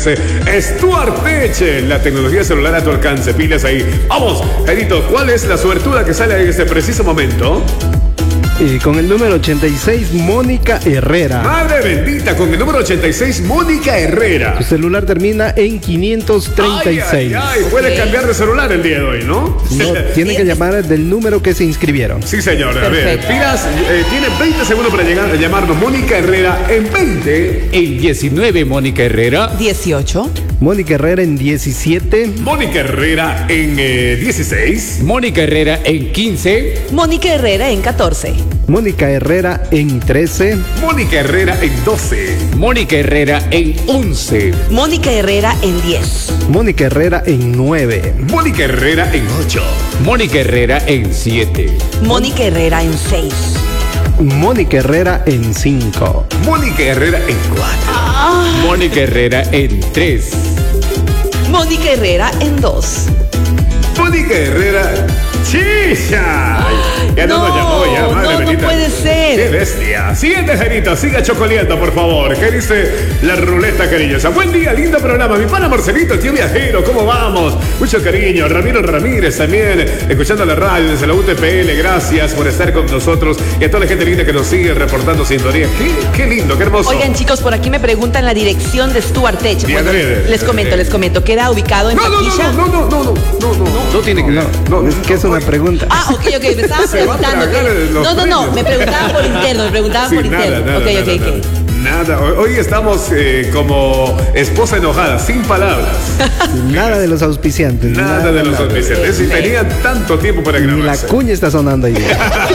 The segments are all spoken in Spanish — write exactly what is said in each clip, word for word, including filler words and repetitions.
ofrece Stuart Tech, la tecnología celular a tu alcance. Pilas ahí. Vamos, Jairito, ¿cuál es la suertuda que sale en este preciso momento? Y con el número ochenta y seis, Mónica Herrera. Madre bendita, con el número ochenta y seis, Mónica Herrera. Su celular termina en quinientos treinta y seis. Ay, ay, ay. Puede okay. cambiar de celular el día de hoy, ¿no? No, tiene que llamar del número que se inscribieron. Sí, señor. A ver, Piras, eh, tiene veinte segundos para llegar a llamarnos. Mónica Herrera en veinte. En diecinueve, Mónica Herrera. dieciocho. Mónica Herrera en diecisiete. Mónica Herrera en eh, dieciséis. Mónica Herrera en quince. Mónica Herrera en catorce. Mónica Herrera en trece. Mónica Herrera en doce. Mónica Herrera en once. Mónica Herrera en diez. Mónica Herrera en nueve. Mónica Herrera en ocho. Mónica Herrera en siete. Mónica Herrera en seis. Mónica Herrera en cinco. Mónica Herrera en cuatro. Ah. Mónica Herrera en tres. Mónica Herrera en dos. Mónica Herrera. ¡Chicha! Ya no, no nos llamó, ya, madre no, bendita. No puede ser. ¡Qué bestia! Siguiente, Jairito, siga chocoleando, por favor. ¿Qué dice la ruleta cariñosa? Buen día, lindo programa. Mi pana Marcelito, el tío viajero, ¿cómo vamos? Mucho cariño. Ramiro Ramírez también, escuchando la radio desde la U T P L. Gracias por estar con nosotros y a toda la gente linda que nos sigue reportando sintonía. Qué, qué lindo, qué hermoso. Oigan, chicos, por aquí me preguntan la dirección de Stuart Tech. Bueno, les comento, les comento. Queda ubicado en no, no, Paquilla. No, no, no, no, no, no, no, no, no tiene que no, no, no, es que es una pregunta. Ah, ok, ok, me estaba preguntando. Que... No, no, no, me preguntaban por interno, me preguntaban sí, por nada, interno. Nada, ok, nada, ok, nada, ok. Nada, hoy estamos eh, como esposa enojada, sin palabras. Nada de los auspiciantes. Nada, nada de los nada. auspiciantes. Y tenían tanto tiempo para grabar. Ni la cuña está sonando ahí.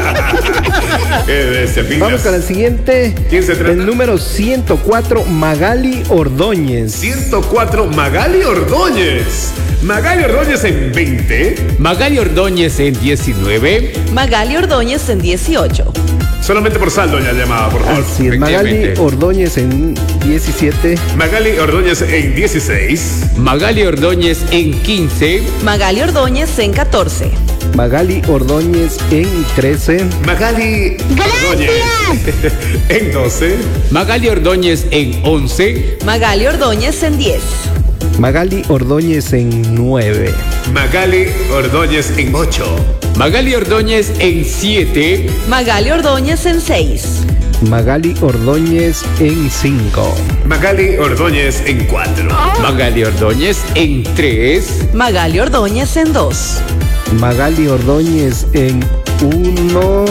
Vamos con el siguiente. ¿Quién se trata? El número ciento cuatro, Magali Ordóñez. ciento cuatro, Magali Ordóñez. Magali Ordóñez en veinte. Magali Ordóñez en diecinueve. Magali Ordóñez en dieciocho. Solamente por saldo ya llamada, por favor. Así es, Magali Ordóñez en diecisiete. Magali Ordóñez en dieciséis. Magali Ordóñez en quince. Magali Ordóñez en catorce. Magali Ordóñez en trece. Magali Ordóñez en doce. Magali Ordóñez en once. Magali Ordóñez en diez. Magali Ordóñez en nueve. Magali Ordóñez en ocho. Magali Ordóñez en siete. Magali Ordóñez en seis. Magali Ordóñez en cinco. Magali Ordóñez en cuatro. Magali Ordóñez en tres. Magali Ordóñez en dos. Magali Ordóñez en uno.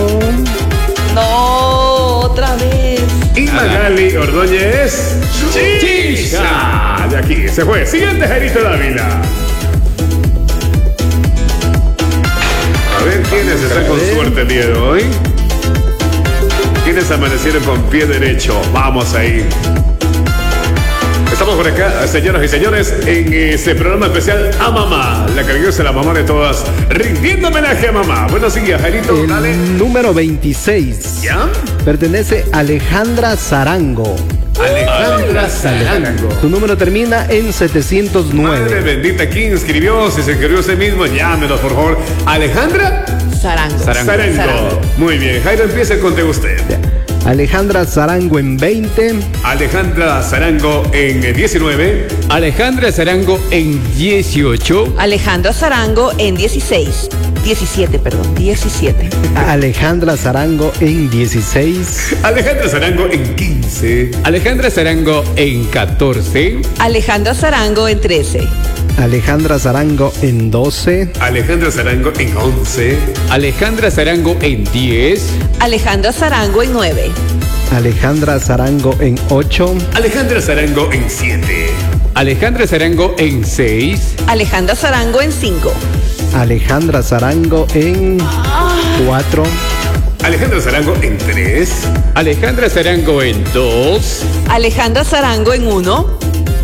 No, otra vez. Y Magali Ordóñez. ¡Chicha! De aquí se fue. Siguiente, Jairito Dávila. A ver quiénes están con suerte el día de hoy. ¿Quiénes amanecieron con pie derecho? Vamos ahí. Estamos por acá, señoras y señores, en este programa especial a mamá. La cariñosa, la mamá de todas, rindiendo homenaje a mamá. Buenos días, Jairito. El dale. Número veintiséis. ¿Ya? Pertenece a Alejandra Zarango. Alejandra Zarango. Su número termina en setecientos nueve. Madre bendita, ¿quién escribió? Si se escribió usted mismo, llámelo, por favor. Alejandra Zarango. Zarango. Zarango. Zarango. Muy bien, Jairo, empieza con de usted. Alejandra Zarango en veinte. Alejandra Zarango en diecinueve. Alejandra Zarango en dieciocho. Alejandra Zarango en dieciséis. diecisiete, perdón, diecisiete. Alejandra Zarango en dieciséis. Alejandra Zarango en quince. Alejandra Zarango en catorce. Alejandra Zarango en trece. Alejandra Zarango en doce. Alejandra Zarango en once. Alejandra Zarango en diez. Alejandra Zarango en nueve. Alejandra Zarango en ocho. Alejandra Zarango en siete. Alejandra Zarango en seis. Alejandra Zarango en cinco. Alejandra Zarango en cuatro. Alejandra Zarango en tres. Alejandra Zarango en dos. Alejandra Zarango en uno.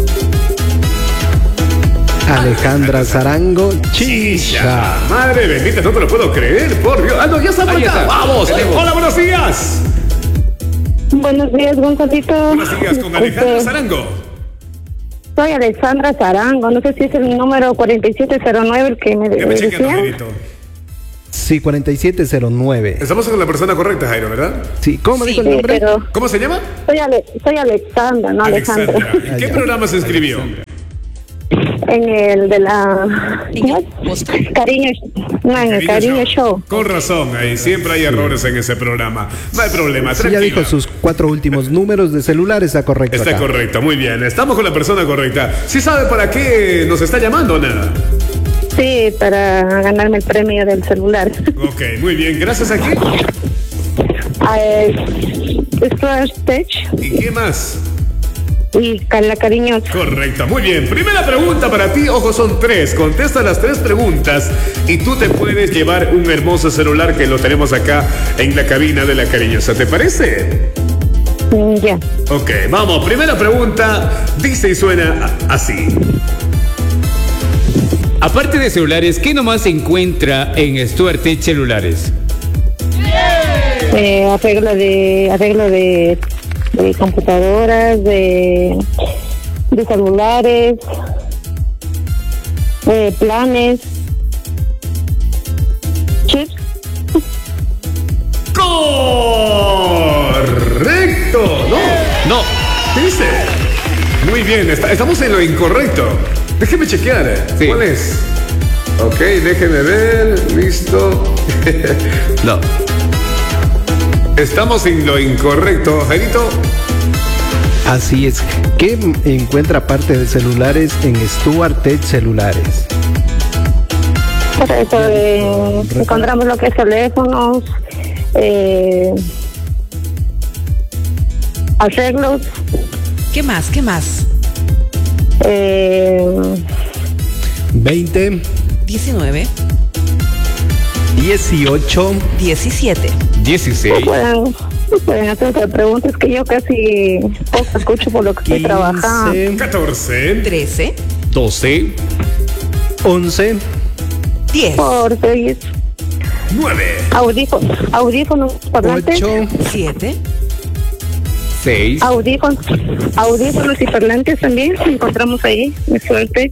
Alejandra Zarango Chicha. Madre bendita, no te lo puedo creer, por Dios. Ah, no, ya está por acá. Está. Vamos. Hola, buenos días. Buenos días, Gonzalito. Buenos días, con Alejandra Zarango. Soy Alexandra Zarango. No sé si es el número cuarenta y siete cero nueve el que me, me decía. Sí, cuarenta y siete cero nueve. Estamos con la persona correcta, Jairo, ¿verdad? Sí, ¿cómo sí, dijo el nombre? Pero ¿Cómo se llama? Soy, Ale soy Alexandra, no Alexandra. Alejandra. ¿En qué programa se inscribió? En el de la... En ¿cómo el es? postre. Cariño, no, en el Cariño Show. Con razón, ahí siempre hay errores en ese programa. No hay problema, Sí, ya tranquila. dijo sus cuatro últimos números de celular, está correcto. Está acá. correcto, muy bien. Estamos con la persona correcta. ¿Sí sabe para qué nos está llamando, nada? Sí, para ganarme el premio del celular. Ok, muy bien. Gracias a quién. A Star Tech ¿Y qué más? y Carla Cariñosa. Correcto, muy bien. Primera pregunta para ti, ojo, son tres. Contesta las tres preguntas y tú te puedes llevar un hermoso celular que lo tenemos acá en la cabina de la cariñosa. ¿Te parece? Mm, Ya. Ok, vamos. Primera pregunta dice y suena a- así. Aparte de celulares, ¿qué nomás se encuentra en Stuart Tech Celulares? Eh, arreglo de arreglo de, de computadoras, de, de celulares, eh, planes, chips. Correcto, ¿no? No, ¿Qué dice? Muy bien, está- estamos en lo incorrecto. Déjeme chequear. Sí. ¿Cuál es? Ok, déjeme ver. Listo. no. Estamos en lo incorrecto, Jairito. Así es. ¿Qué encuentra parte de celulares en Stuart Tech Celulares? Por eso eh, encontramos lo que es teléfonos, eh, arreglos, ¿Qué más? ¿Qué más? eh, veinte, diecinueve, dieciocho, diecisiete. dieciséis, pueden, pueden hacer otras preguntas que yo casi poco escucho por lo que estoy trabajando. quince, catorce. trece, doce, once, diez, Por seis nueve. audífonos, audífonos parlantes, ocho, siete, seis, audífonos, audífonos y parlantes también encontramos ahí en Suertech.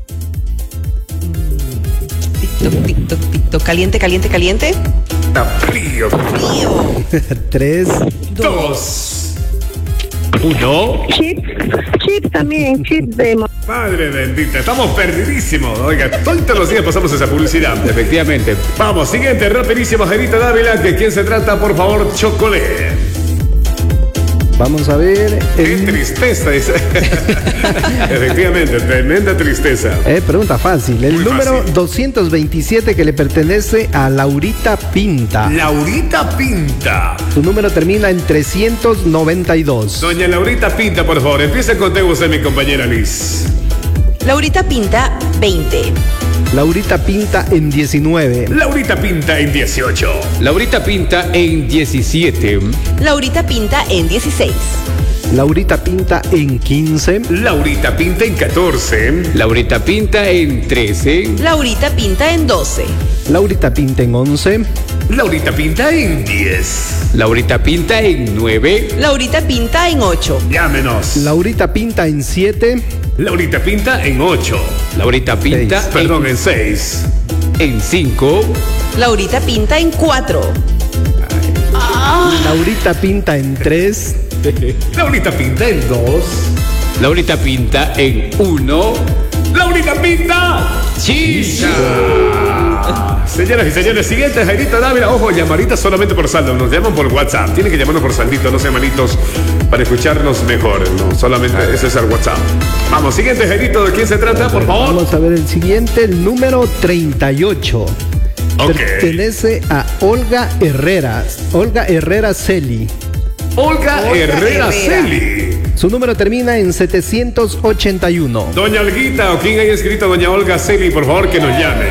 TikTok, TikTok, TikTok. Caliente, caliente, caliente. Está frío. Frío. tres, Dos. uno. Chips, chips también, chips de mo- Madre bendita, estamos perdidísimos. Oiga, todos los días pasamos esa publicidad. Efectivamente. Vamos, siguiente, rapidísimo, Jairita Dávila. ¿De quién se trata, por favor, Chocolate? vamos a ver. Qué el- tristeza dice. Efectivamente, tremenda tristeza. eh, pregunta fácil. El Muy número fácil. doscientos veintisiete que le pertenece a Laurita Pinta. Laurita Pinta. Su número termina en trescientos noventa y dos. Doña Laurita Pinta, por favor, empieza contigo usted, mi compañera Liz. Laurita Pinta, veinte. Laurita Pinta en diecinueve. Laurita Pinta en dieciocho. Laurita Pinta en diecisiete. Laurita Pinta en dieciséis. Laurita Pinta en quince. Laurita Pinta en catorce. Laurita Pinta en trece. Laurita Pinta en doce. Laurita Pinta en once. Laurita Pinta en diez. Laurita Pinta en nueve. Laurita Pinta en ocho. Llámenos. Laurita Pinta en siete. Laurita Pinta en ocho. Laurita Pinta Seis. Perdón, en seis. en cinco. Laurita Pinta en cuatro. Laurita Pinta en tres. Laurita Pinta en dos. Laurita Pinta en uno. Laurita Pinta. Chicha. Señoras y señores, siguiente, Jairita Dávila. Ojo, llamaditas solamente por saldo. Nos llaman por WhatsApp. Tienen que llamarnos por saldito, no sean malitos, para escucharnos mejor. No, solamente ese es el WhatsApp. Vamos, siguiente, Jairito. ¿De quién se trata, por favor? Vamos a ver el siguiente, el número treinta y ocho. Ok. Pertenece a Olga Herrera. Olga Herrera Celi. Olga, Olga Herrera, Herrera. Celi. Su número termina en setecientos ochenta y uno. Doña Olguita o quien haya escrito Doña Olga Celi, por favor, que nos llame.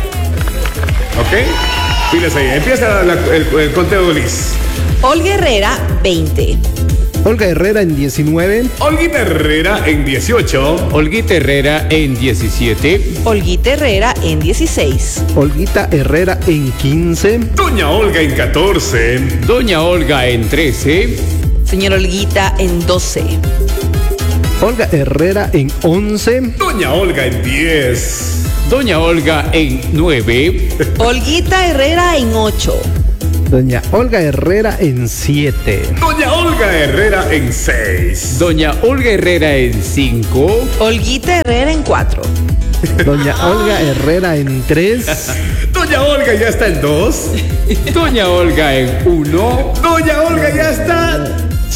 ¿Ok? Pilas ahí. Empieza la- el, el conteo de Liz. Olga Herrera, veinte. Olga Herrera en diecinueve. Olguita Herrera en dieciocho. Olguita Herrera en diecisiete. Olguita Herrera en dieciséis. Olguita Herrera en quince. Doña Olga en catorce. Doña Olga en trece. Señor Olguita en doce. Olga Herrera en once. Doña Olga en diez. Doña Olga en nueve. Olguita Herrera en ocho. Doña Olga Herrera en siete. Doña Olga Herrera en seis. Doña Olga Herrera en cinco. Olguita Herrera en cuatro. Doña Olga Herrera en tres. Doña Olga ya está en dos. Doña Olga en uno. Doña Olga ya está.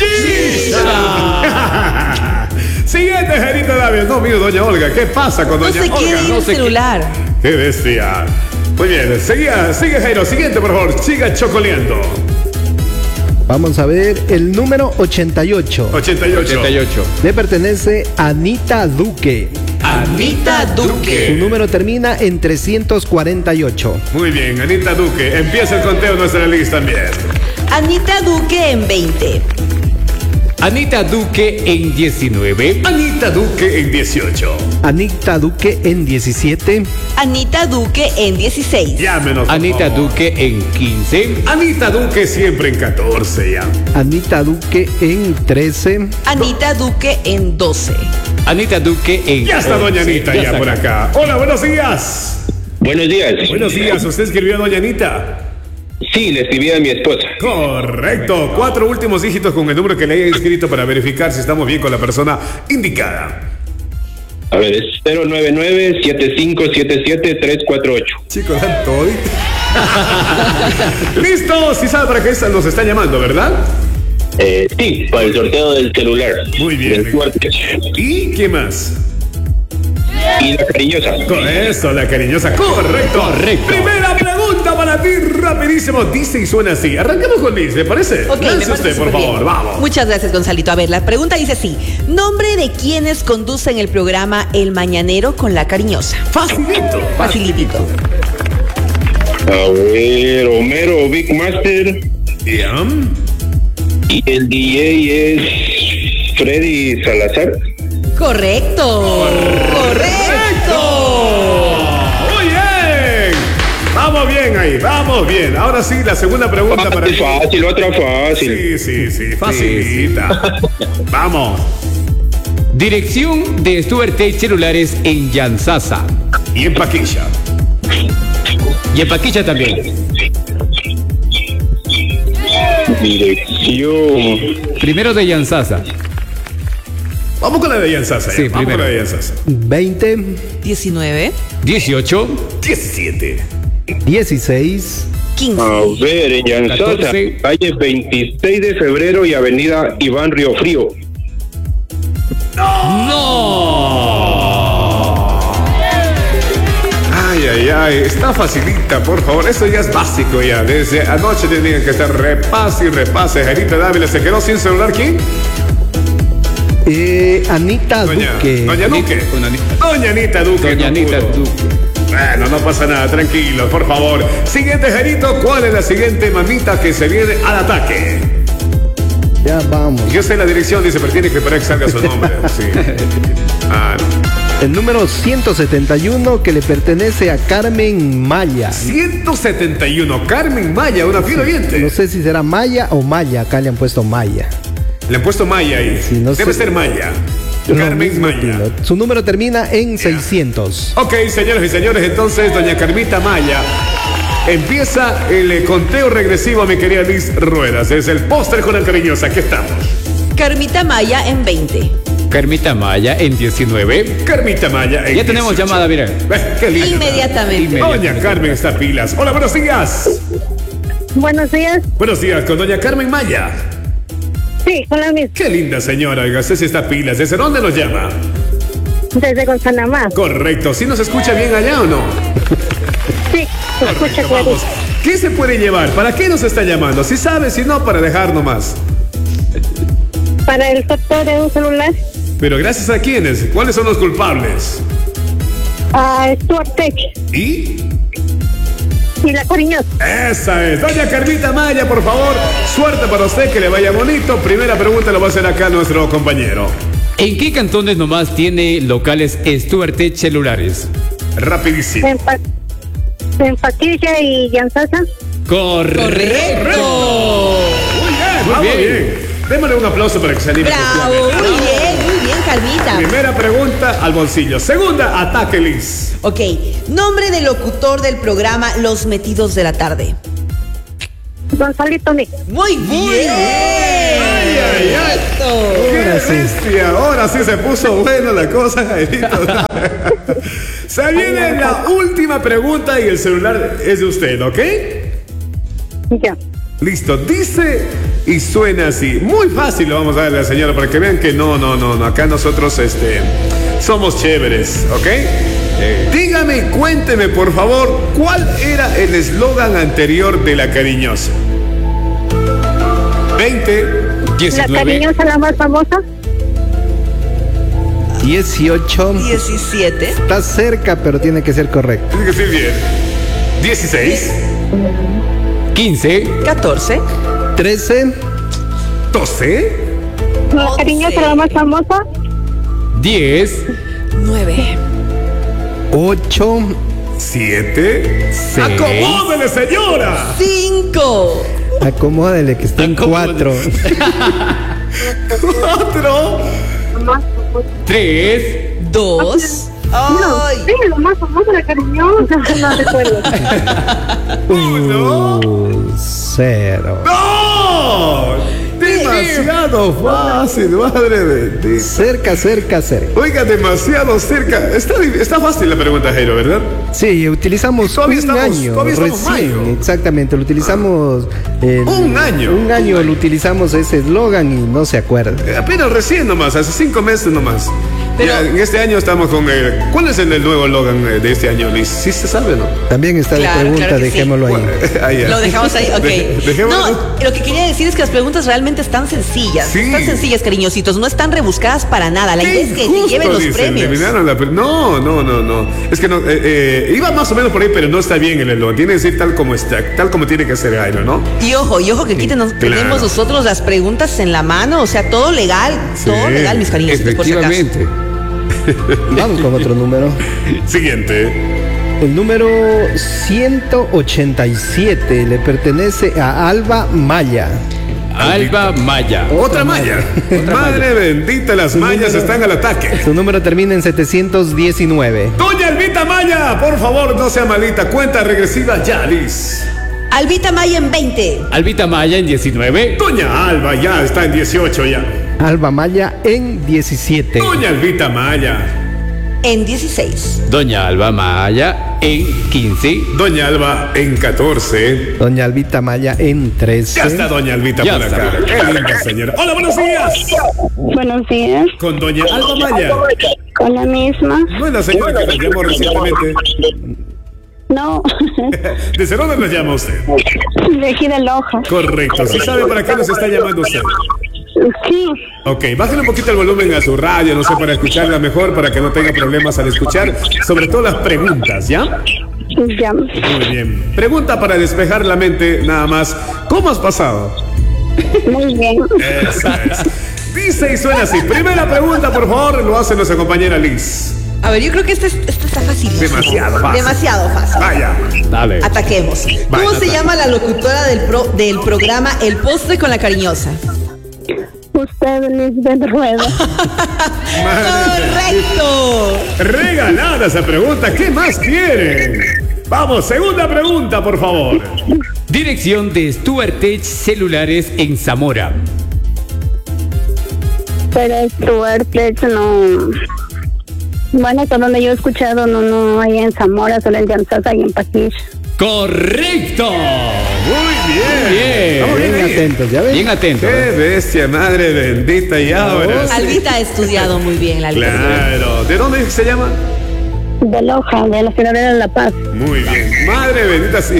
¡Chisa! Siguiente, Gerito Dávila. No, mire, Doña Olga, ¿qué pasa con No Doña se Olga? quede en No el sé qué- celular. Qué bestia. Muy bien, siga, sigue Jairo. Siguiente, por favor. Siga chocoleando. Vamos a ver el número ochenta y ocho. ochenta y ocho. ochenta y ocho. Le pertenece a Anita Duque. Anita Duque. Su número termina en trescientos cuarenta y ocho. Muy bien, Anita Duque. Empieza el conteo de nuestra lista también. Anita Duque en veinte. Anita Duque en diecinueve. Anita Duque en dieciocho. Anita Duque en diecisiete. Anita Duque en dieciséis. Llámenos. por Anita favor. Duque en quince. Anita Duque siempre en catorce ya. Anita Duque en trece. Anita Duque en doce. Anita Duque en Ya está doña once. Anita ya, está por acá. Hola, buenos días. Buenos días. Buenos días, ¿usted escribió a doña Anita? Sí, le escribí a mi esposa. Correcto. Cuatro últimos dígitos con el número que le haya inscrito para verificar si estamos bien con la persona indicada. A ver, es cero nueve nueve siete cinco siete siete tres cuatro ocho. Chicos, dan todo. Listo, si sabe para qué nos está llamando, ¿verdad? Eh, sí, para el sorteo del celular. Muy bien. Del Suerte. ¿Y qué más? Y la cariñosa. Con eso, la cariñosa. Correcto. Correcto. Primera pregunta para ti, rapidísimo. Dice y suena así. Arrancamos con Liz, ¿le parece? Ok, me Lance parece usted, por súper bien. favor, vamos. Muchas gracias, Gonzalito. A ver, la pregunta dice así: nombre de quienes conducen el programa El Mañanero con la Cariñosa. Facilito. Facilitito. A ver, Homero Big Master. Ya. Y el D J es Freddy Salazar. Correcto. Correcto. Muy bien. Vamos bien ahí, vamos bien. Ahora sí, la segunda pregunta para Fácil, ti. fácil, otra fácil. Sí, sí, sí, facilita. Vamos. Dirección de Stuart Tech Celulares en Yansasa. Y en Paquilla. Y en Paquilla también. Dirección. Primero de Yansasa. Vamos con la de Yansasa. Sí, Vamos primero. con la de Yansasa. veinte. diecinueve. dieciocho. diecisiete. dieciséis. quince. A ver, en Yansasa, catorce. calle veintiséis de febrero y avenida Iván Río Frío. Ay, ay, ay, está facilita, por favor. Eso ya es básico ya. Desde anoche tenían que estar repase y repase. Gerita Dávila, ¿se quedó sin celular quién? Eh, Anita Doña, Duque. Doña Duque. Con Anita. Doña Anita Duque. Doña no Anita pudo. Duque. Bueno, no pasa nada, tranquilo, por favor. Siguiente, Gerito, ¿cuál es la siguiente mamita que se viene al ataque? Ya vamos. Yo sé la dirección, dice, pero tiene que esperar que salga su nombre. Sí. Ah, no. El número ciento setenta y uno que le pertenece a Carmen Maya. ciento setenta y uno, Carmen Maya, una fiel oyente. No sé si será Maya o Maya. Acá le han puesto Maya. Le han puesto Maya ahí. Sí, no Debe sé. ser Maya. Lo Carmen mismo Maya. estilo. Su número termina en seiscientos. Ok, señoras y señores, entonces, doña Carmita Maya. Empieza el eh, conteo regresivo, mi querida Liz Ruedas. Es el póster con el cariñosa. Aquí estamos. Carmita Maya en veinte. Carmita Maya en diecinueve. Carmita Maya. en Ya tenemos dieciocho. llamada, mira. Eh, qué linda. Inmediatamente. Doña Carmen está pilas. Hola, buenos días. Buenos días. Buenos días con doña Carmen Maya. Sí, con la misma. Qué linda señora, oiga, usted sí está pilas. ¿Desde dónde nos llama? Desde Gonzanamá. Correcto. ¿Sí nos escucha bien allá o no? Sí, se escucha Vamos. clarito. ¿Qué se puede llevar? ¿Para qué nos está llamando? Si sabe, si no, para dejar nomás. Para el sorteo de un celular, Pero gracias a quiénes, ¿cuáles son los culpables? a Stuart Tech ¿Y? y la Cariñosa. Esa es. Doña Carmita Maya, por favor, suerte para usted, que le vaya bonito. Primera pregunta la va a hacer acá nuestro compañero. ¿En qué cantones nomás tiene locales Stuart Tech Celulares? Rapidísimo. En, Pa- en Paquilla y Yansasa. Correcto. Muy bien, vamos bien. bien. Démosle un aplauso para que se anime. Bravo, muy bien, muy bien, Carmita. Primera pregunta al bolsillo. Segunda, ataque, Liz. Ok, nombre del locutor del programa Los Metidos de la Tarde. Gonzalito Nick. Muy bien. Ay, ay, ay. Correcto. ¡Qué bestia! Ahora sí se puso buena la cosa, Jairito. Se viene la última pregunta y el celular es de usted, ¿ok? Ya. Listo, dice y suena así. Muy fácil lo vamos a darle a la señora para que vean que no, no, no, no. Acá nosotros este, somos chéveres, ¿ok? Eh, dígame y cuénteme, por favor, ¿cuál era el eslogan anterior de La Cariñosa? veinte, ¿La diecinueve, cariñosa la más famosa? dieciocho. diecisiete, Está cerca, pero tiene que ser correcto. tiene que ser bien. dieciséis, quince, catorce, trece. doce, ¿La cariñosa la más famosa? diez, nueve, ocho. siete. seis. ¡Acomódele, señora! cinco, Acomódele que está en Acomódele. cuatro. cuatro. tres, dos. Ay, Sí, la más famosa, la cariñosa. No recuerdo. uno. Uh, cero. ¡No! Demasiado fácil, madre bendita. Cerca, cerca, cerca. Oiga, demasiado cerca. Está, está fácil la pregunta, Jairo, ¿verdad? Sí, utilizamos Todavía un estamos- año todavía estamos recién, mayo. exactamente, lo utilizamos el- Un año. un año lo utilizamos ese eslogan y no se acuerda. Eh, Apenas recién nomás, hace cinco meses nomás. Pero- Ya, en este año estamos con el... ¿Cuál es el, el nuevo Logan eh, de este año, Liz? ¿Sí se sabe, no? También está Claro, de pregunta, claro que sí. dejémoslo ahí. Ahí ya. lo dejamos ahí, ok. De- dejémoslo. No, lo que quería decir es que las preguntas realmente están sencillas. Sí. Están sencillas, cariñositos. No están rebuscadas para nada. La Qué idea es que te injusto, lleven los dicen, premios. eliminaron la pre- no, no, no, no. Es que no, eh, eh, iba más o menos por ahí, pero no está bien el eslogan. Tiene que ser tal como está, tal como tiene que ser Jairo, ¿no? Y ojo, y ojo que aquí tenemos, Claro. tenemos nosotros las preguntas en la mano. O sea, todo legal. Todo legal, mis cariñositos, por si acaso. efectivamente. Vamos con otro número. Siguiente. El número ciento ochenta y siete le pertenece a Alba Maya. Alba Maya. Otra malla. Madre bendita, las mallas número- están al ataque. Su número termina en setecientos diecinueve. Doña Elvita Maya, por favor, no sea malita. Cuenta regresiva ya, Liz. Albita Maya en veinte. Albita Maya en diecinueve. Doña Alba ya está en dieciocho ya. Alba Maya en diecisiete. Doña Elvita Maya. En dieciséis. Doña Alba Maya en quince. Doña Alba en catorce. Doña Albita Maya en trece. Ya está Doña Albita Ya por está. acá. Qué linda señora. Hola, buenos días. Buenos días. Con Doña Alba Maya. Con la misma. No es la señora que nos llamó recientemente. No. ¿Desde dónde nos llama usted? De aquí de Loja. Correcto. ¿Sí sabe para qué nos está llamando usted? Sí. Ok, bájale un poquito el volumen a su radio, no sé, para escucharla mejor, para que no tenga problemas al escuchar, sobre todo las preguntas, ¿ya? Ya. Muy bien. Pregunta para despejar la mente, nada más. ¿Cómo has pasado? Muy bien. Eso es. Dice y suena así. Primera pregunta, por favor, lo hace nuestra compañera Liz. A ver, yo creo que esta, es- esta está fácil. Demasiado fácil. Demasiado fácil. Vaya. Dale. Ataquemos. ¿Cómo Vaya, se ataque. llama la locutora del, pro- del programa El Postre con la Cariñosa? Usted, Lisbeth Rueda. ¡Correcto! Regalada esa pregunta, ¿qué más quieren? Vamos, segunda pregunta, por favor. Dirección de Stuart Tech Celulares en Zamora. Pero Stuart Tech no. Bueno, hasta donde yo he escuchado, no, no hay en Zamora, solo en Llanzasa y en Paquich. ¡Correcto! Muy bien. Bien. Estamos bien Bien ahí. atentos, ¿ya ven? Bien atento. Qué bestia, madre bendita, y ahora. sí. Albita ha estudiado muy bien la Albita. Claro. ¿De dónde se llama? De Loja, de la Ciudad de La Paz. Muy bien. Madre bendita, sí.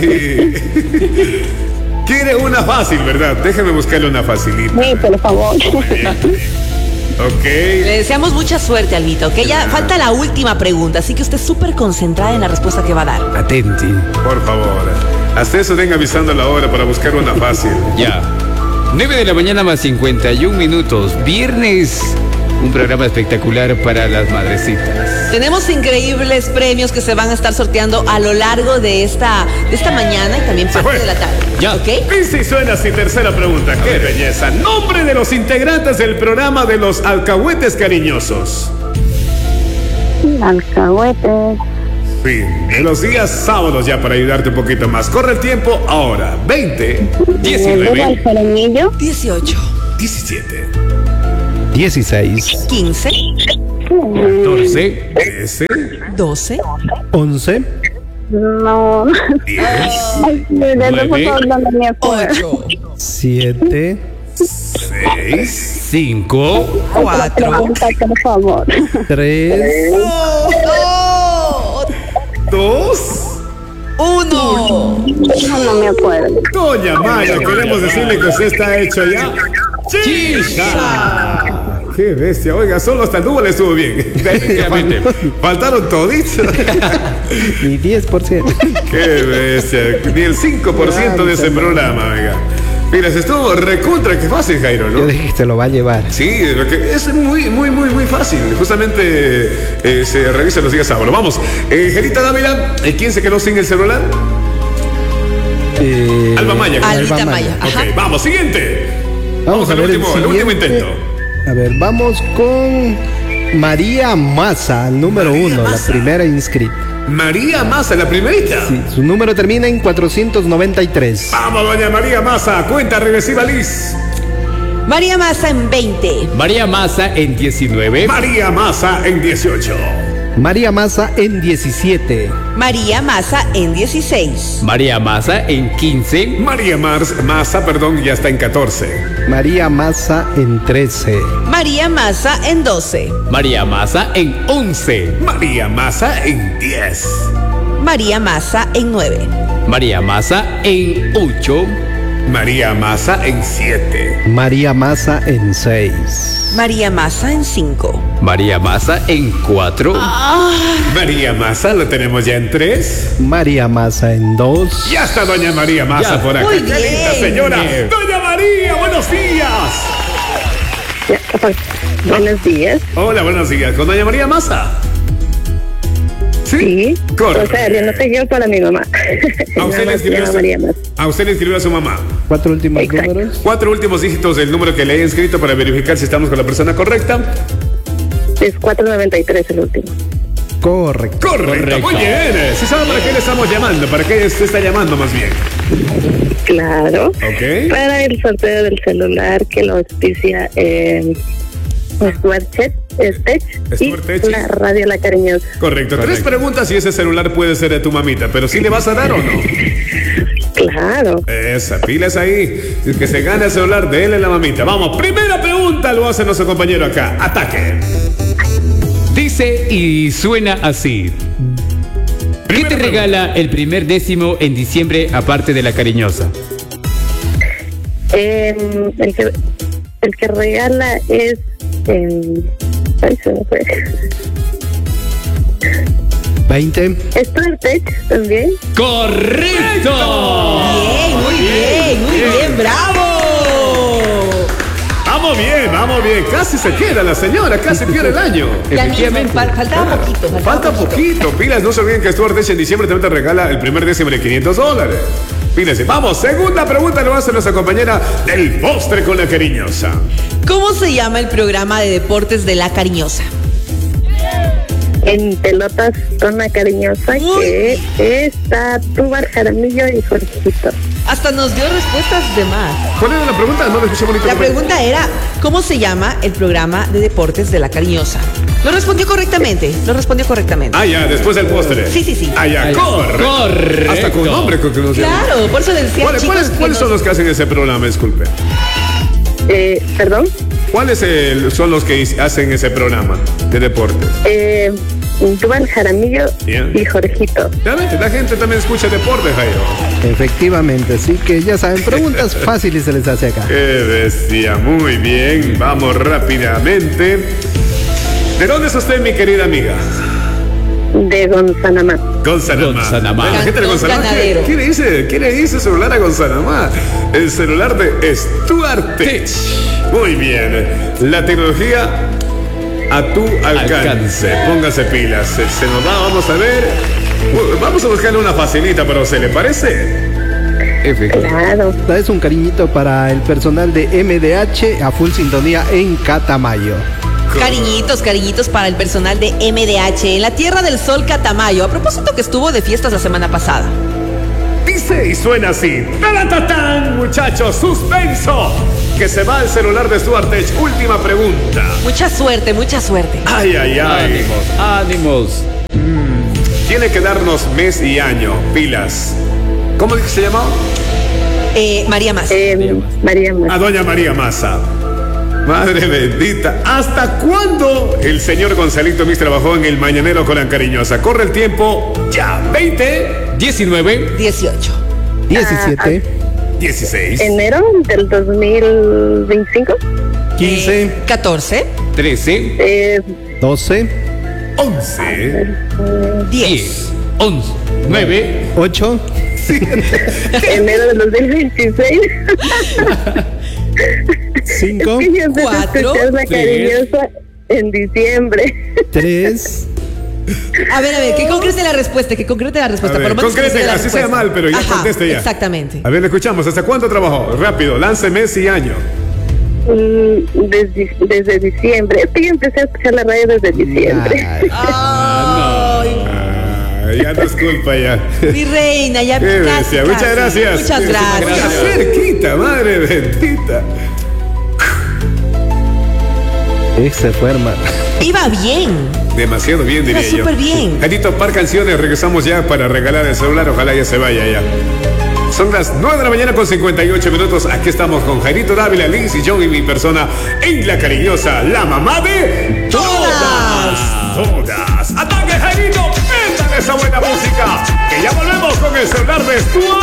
Quiere una fácil, ¿verdad? Déjeme buscarle una facilita. Sí, por favor. Ok. Le deseamos mucha suerte, Albita, ¿ok? Ya falta la última pregunta, así que usted súper concentrada en la respuesta que va a dar. Atenti. Por favor. Hasta eso venga avisando la hora para buscar una fácil. Ya. nueve de la mañana más cincuenta y un minutos. Viernes. Un programa espectacular para las madrecitas. Tenemos increíbles premios que se van a estar sorteando a lo largo de esta, de esta mañana y también parte fue. de la tarde. Ya. ¿Ok? Dice y suena así, tercera pregunta. ¡Qué belleza! Nombre de los integrantes del programa de los alcahuetes cariñosos. Alcahuetes. Sí, de los días sábados ya para ayudarte un poquito más. Corre el tiempo ahora. veinte, El dedo al diecinueve, Jaramillo. dieciocho, diecisiete, dieciséis. quince, catorce, trece, doce, once, No. diez, Ay, de verdad, por favor, no me acuerdo. ocho, siete, seis, cinco, cuatro, Pregunta, por favor. tres, dos. uno. No, no me acuerdo. Doña Maya, queremos decirle que usted está hecho ya. ¡Chicha! ¡Qué bestia! Oiga, solo hasta el dúo le estuvo bien. Efectivamente. Faltaron toditos. y diez por ciento. ¡Qué bestia! Ni el cinco por ciento de ese programa, oiga. Mira, se estuvo recontra, qué fácil, Jairo, Yo ¿no? dije que se lo va a llevar. Sí, lo que es muy, muy, muy, muy fácil. Justamente eh, se revisa los días sábados. Vamos, eh, Gerita Dávila, ¿eh, ¿quién se quedó sin el celular? Eh, Alba Maya. Albita Maya. Ajá. Ok, vamos, siguiente. Vamos, a al ver último, el el último siguiente. intento. A ver, vamos con María Maza, número María uno, Maza. la primera inscrita. María Maza, la primerita. Sí, su número termina en cuatrocientos noventa y tres. Vamos, doña María Maza, cuenta regresiva, Liz. María Maza en veinte. María Maza en diecinueve, María Maza en dieciocho. María Maza en diecisiete. María Maza en dieciséis. María Maza en quince, María Mars, Maza, perdón, ya está en catorce. María Maza en trece. María Maza en doce. María Maza en once, María Maza en diez. María Maza en nueve. María Maza en ocho, María Maza en siete. María Maza en seis. María Maza en cinco. María Maza en cuatro, María Maza, lo tenemos ya en tres. María Maza en dos. Ya está doña María Maza Ya. por acá. Muy ¡Qué linda bien. señora! Bien. Doña María, buenos días. Ya, pues, buenos días. Hola, buenos días. ¿Con doña María Maza? Sí. Correcto. O sea, yo no soy yo para mi mamá. A usted, Nada le más se escribió llama su- María Maza. a usted le escribió a su mamá. Cuatro últimos Exacto. números. Cuatro últimos dígitos del número que le he inscrito para verificar si estamos con la persona correcta. Es cuatrocientos noventa y tres el último. Correcto. Correcto, Correcto. muy bien. ¿Sí sabe para qué le estamos llamando? ¿Para qué se está llamando más bien? Claro. Ok. Para el sorteo del celular que lo auspicia eh, Stuart Tech y Stuart Tech. la radio La Cariñosa. Correcto. Tres Correcto. preguntas y ese celular puede ser de tu mamita, pero ¿sí le vas a dar o no? Claro. Esa, pilas ahí. Si es que se gana el celular, déle la mamita. Vamos, primera pregunta lo hace nuestro compañero acá. Ataque. dice y suena así. ¿Qué Primera te pregunta. regala el primer décimo en diciembre aparte de la cariñosa? Eh, el, que, el que regala es. Eh, ay, se me fue. veinte. Stuart Tech también. ¡Correcto! Bien, muy bien, muy bien, bravo. Vamos bien, vamos bien. Casi se queda la señora, casi pierde el año. Ya mismo, Efectivamente. fal- faltaba poquito. Faltaba Falta poquito. poquito. Pilas, no se olviden que Stuart Tech en diciembre también te regala el primer décimo de quinientos dólares. Pílense. Vamos, segunda pregunta lo hace nuestra compañera del postre con la cariñosa. ¿Cómo se llama el programa de deportes de La Cariñosa? En pelotas con La Cariñosa, que está Túbar, Jaramillo y Jorgito. Hasta nos dio respuestas de más. ¿Cuál era la pregunta? No lo escuché bonito. La pregunta era, ¿cómo se llama el programa de deportes de La Cariñosa? Lo respondió correctamente, lo respondió correctamente. Ah, ya, después del postre. Sí, sí, sí. Ah, ya, Ah, ya. corre. Correcto. Hasta con nombre creo que nos llama. Claro, por eso decía, ¿Cuáles, chicos, cuáles- que cuáles nos- son los que hacen ese programa? Disculpe. Eh, ¿Perdón? ¿Cuáles el- son los que is- hacen ese programa de deportes? Eh, Túbar, Jaramillo Bien. y Jorgito. Ya ves, la gente también escucha deportes, Jairo. Efectivamente, así que ya saben, preguntas fáciles se les hace acá. Qué bestia, muy bien. Vamos rápidamente. ¿De dónde es usted, mi querida amiga? De Gonzanamá. Gonzanamá. Gonzanamá. La gente de Cantón Gonzanamá. ¿Qué, ganadero. qué le dice? ¿Qué le dice celular a Gonzanamá? El celular de Stuart Tech. Muy bien. La tecnología a tu alcance. Alcance. Póngase pilas. Se, se nos va, vamos a ver. Uh, Vamos a buscarle una facilita para usted, ¿le parece? Efectivamente. Claro. Esta es un cariñito para el personal de M D H a full sintonía en Catamayo. Cariñitos, cariñitos para el personal de M D H en la Tierra del Sol Catamayo. A propósito que estuvo de fiestas la semana pasada. Dice y suena así. ¡Taratatán, muchachos! ¡Suspenso! que se va al celular de Stuart Tech. Última pregunta. Mucha suerte, mucha suerte. Ay, ay, ay. Ánimos, ánimos. Tiene que darnos mes y año. Pilas. ¿Cómo dice que se llama? Eh, María Más. Eh, María Más. A doña María Maza. Madre bendita. ¿Hasta cuándo el señor Gonzalito Mix trabajó en el Mañanero con la Cariñosa? Corre el tiempo ya. veinte, diecinueve, dieciocho. diecisiete, dieciséis, Enero del dos mil veinticinco. quince, Eh, catorce. trece, Eh, doce, once, diez. diez, once, nueve, ocho, enero del dos mil veintiséis. cinco, Es que yo empecé a Cuatro, escuchar la tres. Cariñosa en diciembre. tres, A ver, a ver, que concrete la respuesta, que concrete la respuesta. A ver, por lo menos concrete, concrete la así sea respuesta. mal, pero ya Ajá, conteste ya. Exactamente. A ver, le escuchamos. ¿Hasta cuándo trabajó? Rápido, lance mes y año. Mm, Desde, desde diciembre. Es que yo empecé a escuchar la radio desde diciembre. Ay, Ay, Ah, ya no es culpa ya. mi reina, ya Qué casi, bestia. casi. Muchas gracias. Muchas gracias. Muy cerquita, madre bendita. ese fue, hermano. Iba bien. Demasiado bien, Iba diría yo. súper bien. Janito, par canciones. Regresamos ya para regalar el celular. Ojalá ya se vaya ya. Son las nueve de la mañana con cincuenta y ocho minutos. Aquí estamos con Jairito Dávila, Liz y John y mi persona en La Cariñosa, la mamá de todas. Todas. ¡Ataque, Jairito! ¡Métale esa buena música! Que ya volvemos con el celular de Stuart.